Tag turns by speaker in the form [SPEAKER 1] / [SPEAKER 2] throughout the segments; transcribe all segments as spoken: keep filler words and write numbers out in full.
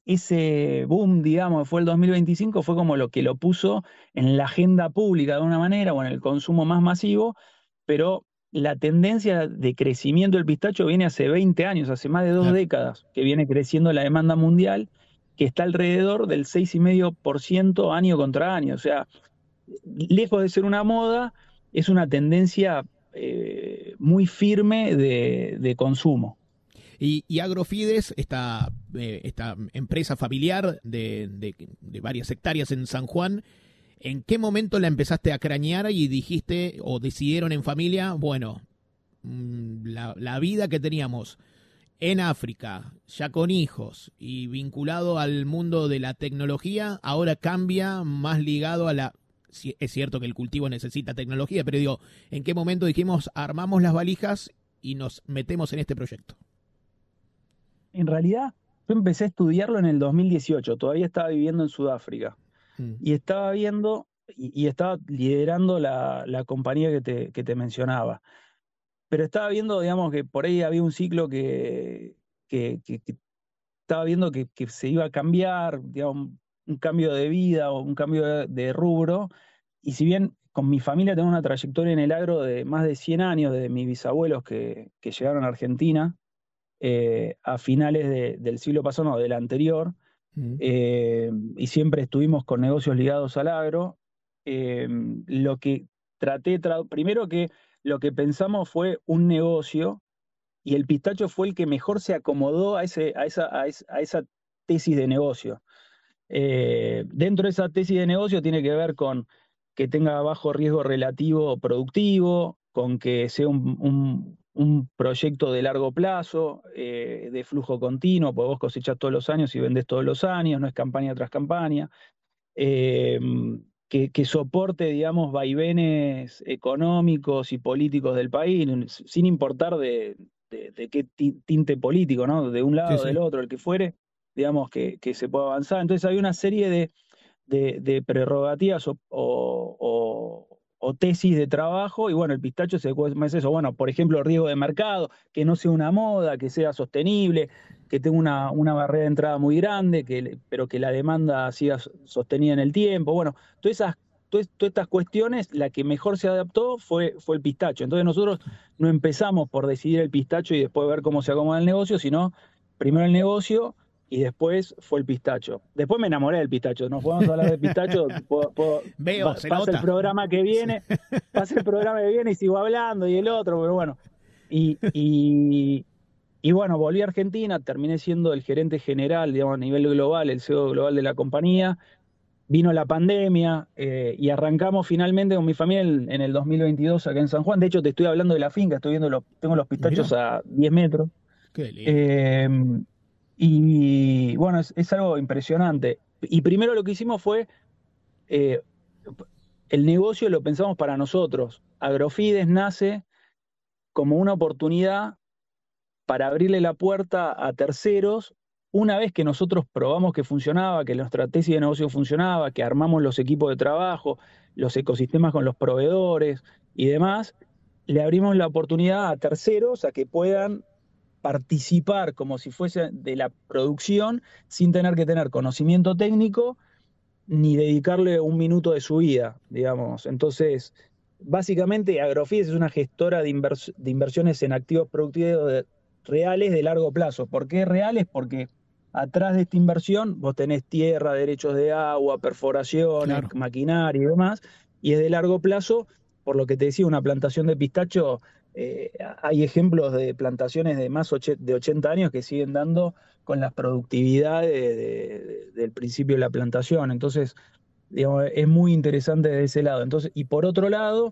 [SPEAKER 1] ese boom, digamos, que fue el dos mil veinticinco, fue como lo que lo puso en la agenda pública de una manera o en el consumo más masivo, pero la tendencia de crecimiento del pistacho viene hace veinte años, hace más de dos
[SPEAKER 2] Claro.
[SPEAKER 1] décadas, que viene creciendo la demanda mundial, que está alrededor del seis coma cinco por ciento año contra año. O sea, lejos de ser una moda, es una tendencia eh, muy firme de, de consumo.
[SPEAKER 2] Y, y Agrofides, esta, eh, esta empresa familiar de, de, de varias hectáreas en San Juan, ¿en qué momento la empezaste a cranear y dijiste o decidieron en familia, bueno, mm, la, la vida que teníamos en África, ya con hijos y vinculado al mundo de la tecnología, ahora cambia más ligado a la... si- Es cierto que el cultivo necesita tecnología, pero digo, ¿en qué momento dijimos, armamos las valijas y nos metemos en este proyecto?
[SPEAKER 1] En realidad, yo empecé a estudiarlo en el dos mil dieciocho, todavía estaba viviendo en Sudáfrica
[SPEAKER 2] Mm.
[SPEAKER 1] y estaba viendo y, y estaba liderando la, la compañía que te, que te mencionaba. Pero estaba viendo, digamos, que por ahí había un ciclo que, que, que- que estaba viendo que, que se iba a cambiar, digamos, un cambio de vida o un cambio de, de rubro. Y si bien con mi familia tengo una trayectoria en el agro de más de cien años, de mis bisabuelos que, que llegaron a Argentina eh, a finales de- del siglo pasado, no, del anterior,
[SPEAKER 2] Mm.
[SPEAKER 1] eh, y siempre estuvimos con negocios ligados al agro, eh, lo que traté, tra- primero que lo que pensamos fue un negocio y el pistacho fue el que mejor se acomodó a, ese, a, esa, a, es- a esa tesis de negocio. Eh, dentro de esa tesis de negocio tiene que ver con que tenga bajo riesgo relativo productivo, con que sea un, un- un proyecto de largo plazo, eh, de flujo continuo, porque vos cosechás todos los años y vendés todos los años, no es campaña tras campaña, eh, que, que soporte, digamos, vaivenes económicos y políticos del país, sin importar de, de- de qué ti- tinte político, ¿no? De un
[SPEAKER 2] Sí,
[SPEAKER 1] lado, del
[SPEAKER 2] sí.
[SPEAKER 1] otro, el que fuere, digamos, que, que se pueda avanzar. Entonces hay una serie de, de, de prerrogativas o, o- o- o tesis de trabajo, y bueno, el pistacho se es eso, bueno, por ejemplo, riesgo de mercado, que no sea una moda, que sea sostenible, que tenga una, una barrera de entrada muy grande, que, pero que la demanda siga sostenida en el tiempo. Bueno, todas esas, todas, todas estas cuestiones, la que mejor se adaptó fue, fue el pistacho. Entonces nosotros no empezamos por decidir el pistacho y después ver cómo se acomoda el negocio, sino primero el negocio y después fue el pistacho. Después me enamoré del pistacho. No podemos hablar de pistacho. Puedo- puedo-
[SPEAKER 2] Veo,
[SPEAKER 1] va-
[SPEAKER 2] se
[SPEAKER 1] pasa el
[SPEAKER 2] nota.
[SPEAKER 1] programa que
[SPEAKER 2] Sí.
[SPEAKER 1] viene, pasa el programa que viene y sigo hablando y el otro, pero bueno. Y, y, y bueno, volví a Argentina, terminé siendo el gerente general, digamos, a nivel global, el C E O global de la compañía. Vino la pandemia eh, y arrancamos finalmente con mi familia en, en el dos mil veintidós acá en San Juan. De hecho, te estoy hablando de la finca, estoy viendo los, tengo los pistachos
[SPEAKER 2] Mira,
[SPEAKER 1] a diez metros.
[SPEAKER 2] qué lindo.
[SPEAKER 1] Eh, y bueno, es, es algo impresionante. Y primero lo que hicimos fue, eh, el negocio lo pensamos para nosotros. Agrofides nace como una oportunidad para abrirle la puerta a terceros una vez que nosotros probamos que funcionaba, que nuestra tesis de negocio funcionaba, que armamos los equipos de trabajo, los ecosistemas con los proveedores y demás, le abrimos la oportunidad a terceros a que puedan participar como si fuese de la producción sin tener que tener conocimiento técnico ni dedicarle un minuto de su vida, digamos. Entonces, básicamente, Agrofides es una gestora de, invers de inversiones en activos productivos de, reales de largo plazo. ¿Por qué reales? Porque atrás de esta inversión vos tenés tierra, derechos de agua, perforaciones,
[SPEAKER 2] Claro.
[SPEAKER 1] maquinaria y demás, y es de largo plazo, por lo que te decía, una plantación de pistacho, eh, hay ejemplos de plantaciones de más de ochenta años que siguen dando con las productividades de, de, del principio de la plantación. Entonces, digamos, es muy interesante de ese lado. Entonces, y por otro lado,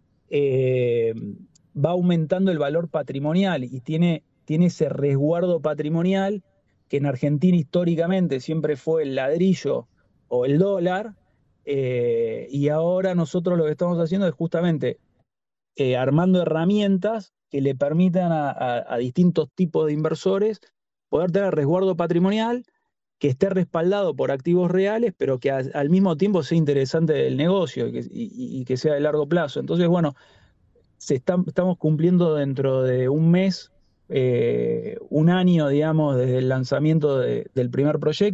[SPEAKER 1] eh, va aumentando el valor patrimonial y tiene, tiene ese resguardo patrimonial que en Argentina históricamente siempre fue el ladrillo o el dólar, eh, y ahora nosotros lo que estamos haciendo es justamente eh, armando herramientas que le permitan a, a, a distintos tipos de inversores poder tener resguardo patrimonial que esté respaldado por activos reales, pero que a, al mismo tiempo sea interesante del negocio y que, y, y que sea de largo plazo. Entonces, bueno, se está, estamos cumpliendo dentro de un mes, eh, un año, digamos, desde el lanzamiento de, del primer proyecto.